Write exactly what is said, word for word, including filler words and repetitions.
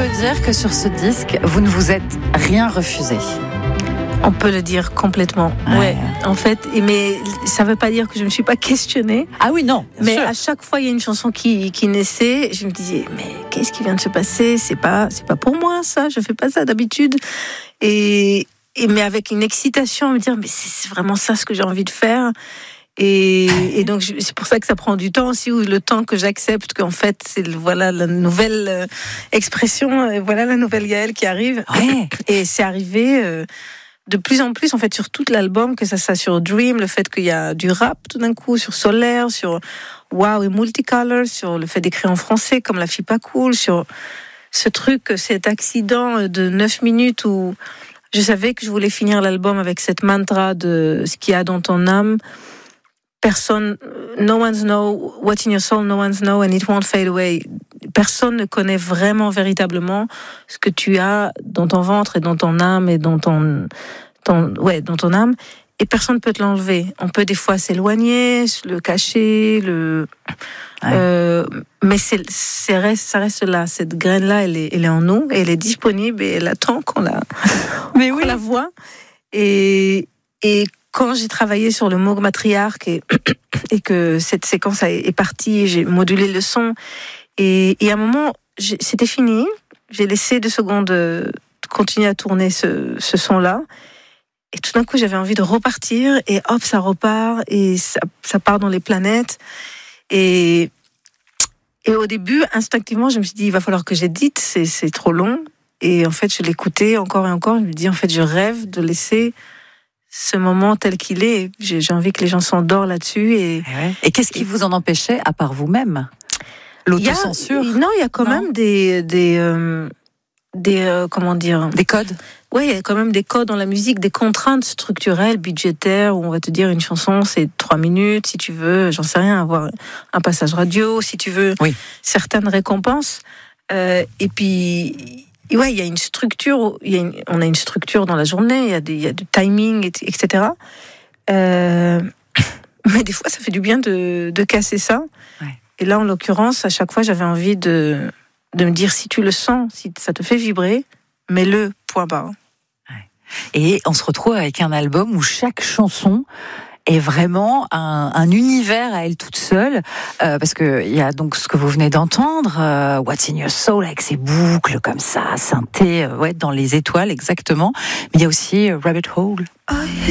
peut dire que sur ce disque, vous ne vous êtes rien refusé. On peut le dire complètement. Ouais. ouais. En fait, mais ça ne veut pas dire que je ne me suis pas questionnée. Ah oui, non. Mais sûr. À chaque fois, il y a une chanson qui, qui naissait. Je me disais, mais qu'est-ce qui vient de se passer ? C'est pas, c'est pas pour moi, ça. Je fais pas ça d'habitude. Et, et mais avec une excitation, à me dire, mais c'est vraiment ça ce que j'ai envie de faire. Et, et donc c'est pour ça que ça prend du temps aussi, ou le temps que j'accepte qu'en fait c'est voilà la nouvelle euh, expression, voilà la nouvelle Yael qui arrive. Ouais. Et c'est arrivé euh, de plus en plus en fait sur tout l'album, que ça soit sur Dream, le fait qu'il y a du rap tout d'un coup, sur Solaire, sur Wow et Multicolor, sur le fait d'écrire en français comme La Fille Pas Cool, sur ce truc, cet accident de neuf minutes où je savais que je voulais finir l'album avec cette mantra de ce qu'il y a dans ton âme. Personne, no one's know what's in your soul, no one's know and it won't fade away. Personne ne connaît vraiment, véritablement ce que tu as dans ton ventre et dans ton âme et dans ton, ton, ouais, dans ton âme. Et personne ne peut te l'enlever. On peut des fois s'éloigner, le cacher, le, ouais. euh, mais c'est, c'est reste, ça reste là. Cette graine-là, elle est, elle est en nous, et elle est disponible et elle attend qu'on la, mais oui. qu'on la voit. Et, et quand j'ai travaillé sur le mot matriarque et, et que cette séquence est partie, j'ai modulé le son. Et, et à un moment, c'était fini. J'ai laissé deux secondes continuer à tourner ce, ce son-là. Et tout d'un coup, j'avais envie de repartir. Et hop, ça repart. Et ça, ça part dans les planètes. Et, et au début, instinctivement, je me suis dit, il va falloir que j'édite. C'est, c'est trop long. Et en fait, je l'écoutais encore et encore. Je me dis, en fait, je rêve de laisser ce moment tel qu'il est. J'ai, j'ai envie que les gens s'endorment là-dessus. Et, et, ouais. et qu'est-ce qui vous en empêchait, à part vous-même ? L'autocensure ? Non, il y a quand non. même des... des euh, des euh, comment dire des codes. Oui, il y a quand même des codes dans la musique, des contraintes structurelles, budgétaires, où on va te dire une chanson c'est trois minutes, si tu veux, j'en sais rien, avoir un passage radio, si tu veux, oui. certaines récompenses. Euh, et puis, ouais, il y a une structure, il y a une, on a une structure dans la journée, il y a des, il y a du timing, et cetera. Euh, mais des fois, ça fait du bien de, de casser ça. Ouais. Et là, en l'occurrence, à chaque fois, j'avais envie de de me dire, si tu le sens, si ça te fait vibrer, mets-le, point barre. Ouais. Et on se retrouve avec un album où chaque chanson est vraiment un, un univers à elle toute seule, euh, parce que il y a donc ce que vous venez d'entendre, euh, What's in Your Soul, avec ses boucles comme ça, synthé, euh, ouais, dans les étoiles exactement. Mais il y a aussi euh, Rabbit Hole.